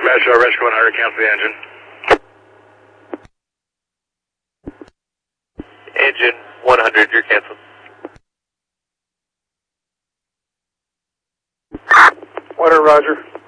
Rescue 100, cancel the engine. Engine 100, you're canceled. 100, roger.